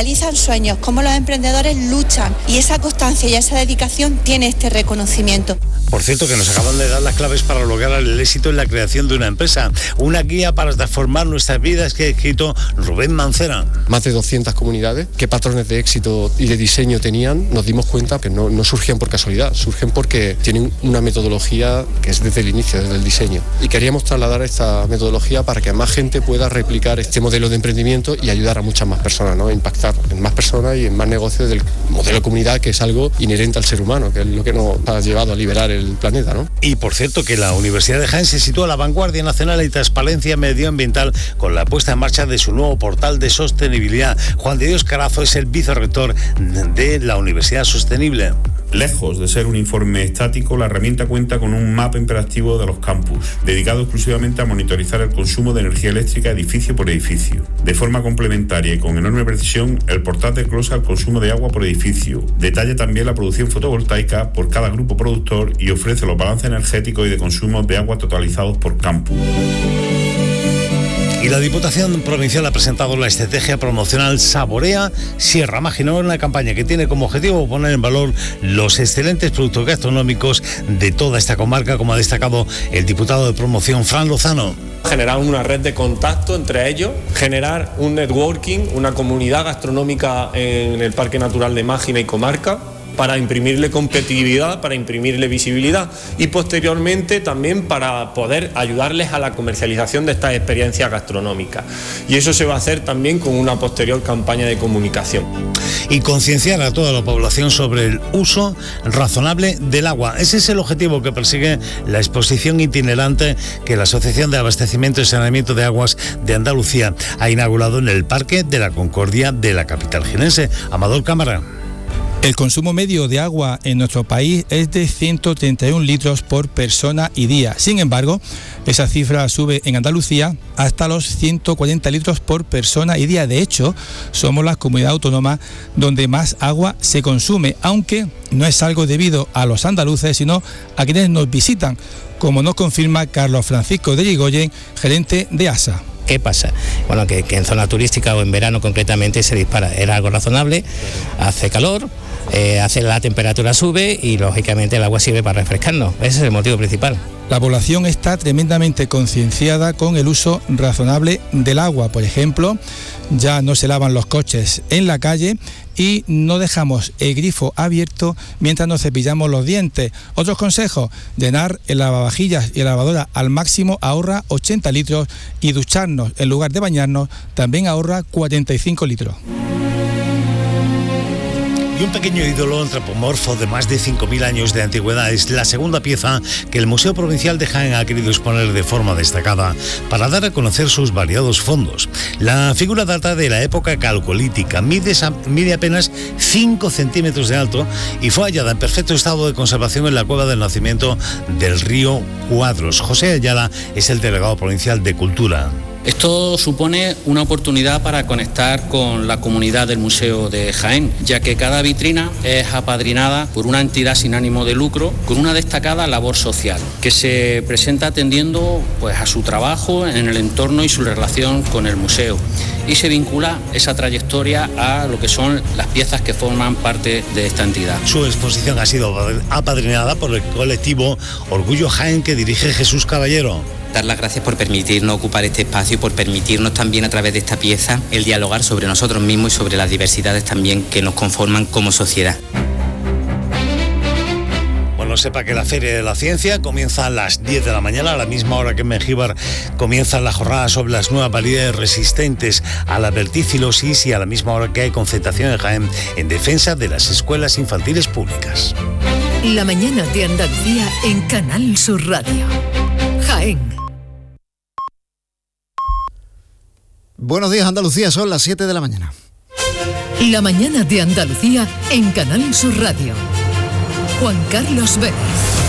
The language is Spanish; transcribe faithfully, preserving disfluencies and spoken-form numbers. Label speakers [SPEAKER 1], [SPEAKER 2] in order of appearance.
[SPEAKER 1] realizan sueños, cómo los emprendedores luchan, y esa constancia y esa dedicación tiene este reconocimiento.
[SPEAKER 2] Por cierto, que nos acaban de dar las claves para lograr el éxito en la creación de una empresa, una guía para transformar nuestras vidas que ha escrito Rubén Mancera.
[SPEAKER 3] Más de doscientas comunidades, qué patrones de éxito y de diseño tenían, nos dimos cuenta que no, no surgían por casualidad, surgen porque tienen una metodología que es desde el inicio, desde el diseño. Y queríamos trasladar esta metodología para que más gente pueda replicar este modelo de emprendimiento y ayudar a muchas más personas, ¿no? Impactar en más personas y en más negocios del modelo de comunidad, que es algo inherente al ser humano, que es lo que nos ha llevado a liberar el el planeta, ¿no?
[SPEAKER 2] Y por cierto, que la Universidad de Jaén se sitúa a la vanguardia nacional en transparencia medioambiental con la puesta en marcha de su nuevo portal de sostenibilidad. Juan de Dios Carazo es el vicerrector de la Universidad Sostenible.
[SPEAKER 4] Lejos de ser un informe estático, la herramienta cuenta con un mapa interactivo de los campus, dedicado exclusivamente a monitorizar el consumo de energía eléctrica edificio por edificio. De forma complementaria y con enorme precisión, el portal desglosa el consumo de agua por edificio, detalla también la producción fotovoltaica por cada grupo productor y ofrece los balances energéticos y de consumo de agua totalizados por campus.
[SPEAKER 2] Y la Diputación Provincial ha presentado la estrategia promocional Saborea Sierra Mágina, una campaña que tiene como objetivo poner en valor los excelentes productos gastronómicos de toda esta comarca, como ha destacado el diputado de promoción, Fran Lozano.
[SPEAKER 5] Generar una red de contacto entre ellos, generar un networking, una comunidad gastronómica en el Parque Natural de Mágina y comarca, para imprimirle competitividad, para imprimirle visibilidad y posteriormente también para poder ayudarles a la comercialización de estas experiencias gastronómicas. Y eso se va a hacer también con una posterior campaña de comunicación.
[SPEAKER 2] Y concienciar a toda la población sobre el uso razonable del agua. Ese es el objetivo que persigue la exposición itinerante que la Asociación de Abastecimiento y Saneamiento de Aguas de Andalucía ha inaugurado en el Parque de la Concordia de la capital jienense. Amador Cámara.
[SPEAKER 6] El consumo medio de agua en nuestro país es de ciento treinta y un litros por persona y día. Sin embargo, esa cifra sube en Andalucía hasta los ciento cuarenta litros por persona y día. De hecho, somos la comunidad autónoma donde más agua se consume, aunque no es algo debido a los andaluces, sino a quienes nos visitan, como nos confirma Carlos Francisco de Irigoyen, gerente de A S A.
[SPEAKER 7] ¿Qué pasa? Bueno, que, que en zona turística o en verano concretamente se dispara. Era algo razonable, hace calor, eh, hace la temperatura sube y lógicamente el agua sirve para refrescarnos. Ese es el motivo principal.
[SPEAKER 6] La población está tremendamente concienciada con el uso razonable del agua. Por ejemplo, ya no se lavan los coches en la calle y no dejamos el grifo abierto mientras nos cepillamos los dientes. Otros consejos: llenar el lavavajillas y la lavadora al máximo ahorra ochenta litros y ducharnos en lugar de bañarnos también ahorra cuarenta y cinco litros.
[SPEAKER 2] Y un pequeño ídolo antropomorfo de más de cinco mil años de antigüedad es la segunda pieza que el Museo Provincial de Jaén ha querido exponer de forma destacada para dar a conocer sus variados fondos. La figura data de la época calcolítica, mide, mide apenas cinco centímetros de alto y fue hallada en perfecto estado de conservación en la cueva del nacimiento del río Cuadros. José Ayala es el delegado provincial de Cultura.
[SPEAKER 8] Esto supone una oportunidad para conectar con la comunidad del Museo de Jaén, ya que cada vitrina es apadrinada por una entidad sin ánimo de lucro con una destacada labor social, que se presenta atendiendo pues, a su trabajo en el entorno y su relación con el museo. Y se vincula esa trayectoria a lo que son las piezas que forman parte de esta entidad.
[SPEAKER 2] Su exposición ha sido apadrinada por el colectivo Orgullo Jaén que dirige Jesús Caballero.
[SPEAKER 9] Dar las gracias por permitirnos ocupar este espacio y por permitirnos también a través de esta pieza el dialogar sobre nosotros mismos y sobre las diversidades también que nos conforman como sociedad.
[SPEAKER 2] Bueno, sepa que la Feria de la Ciencia comienza a las diez de la mañana, a la misma hora que en Mengíbar comienza la jornada sobre las nuevas variedades resistentes a la verticilosis y a la misma hora que hay concentración en Jaén en defensa de las escuelas infantiles públicas.
[SPEAKER 10] La mañana de Andalucía en Canal Sur Radio. Jaén.
[SPEAKER 11] Buenos días, Andalucía, son las siete de la mañana.
[SPEAKER 10] La mañana de Andalucía en Canal Sur Radio. Juan Carlos Vélez.